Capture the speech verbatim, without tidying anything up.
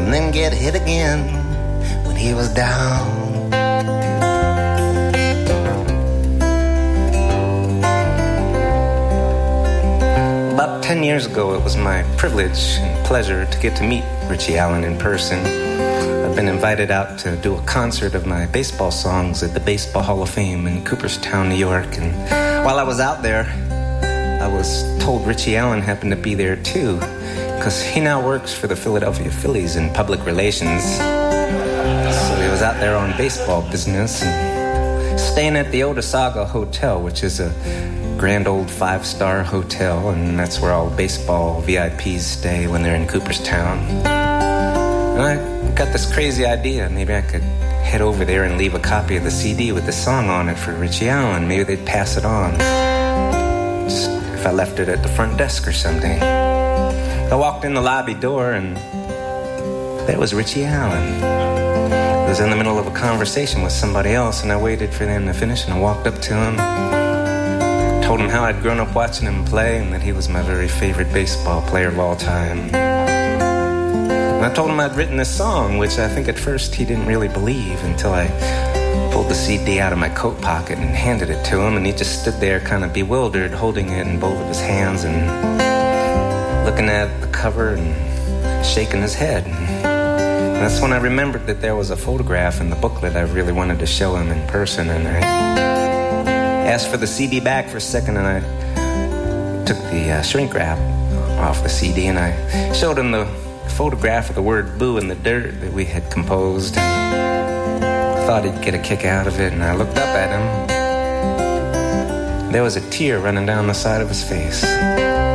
and then get hit again when he was down. About ten years ago, it was my privilege and pleasure to get to meet Richie Allen in person. I've been invited out to do a concert of my baseball songs at the Baseball Hall of Fame in Cooperstown, New York. And while I was out there, I was told Richie Allen happened to be there too, because he now works for the Philadelphia Phillies in public relations. So he was out there on baseball business and staying at the Otesaga Hotel, which is a grand old five-star hotel, and that's where all baseball V I Ps stay when they're in Cooperstown. And I got this crazy idea. Maybe I could head over there and leave a copy of the C D with the song on it for Richie Allen. Maybe they'd pass it on. Just if I left it at the front desk or something. I walked in the lobby door, and there was Richie Allen. I was in the middle of a conversation with somebody else, and I waited for them to finish, and I walked up to him. Told him how I'd grown up watching him play and that he was my very favorite baseball player of all time. And I told him I'd written this song, which I think at first he didn't really believe until I pulled the C D out of my coat pocket and handed it to him, and he just stood there kind of bewildered, holding it in both of his hands and looking at the cover and shaking his head. And that's when I remembered that there was a photograph in the booklet I really wanted to show him in person, and I asked for the C D back for a second, and I took the uh, shrink wrap off the C D, and I showed him the photograph of the word boo in the dirt that we had composed. I thought he'd get a kick out of it, and I looked up at him. There was a tear running down the side of his face.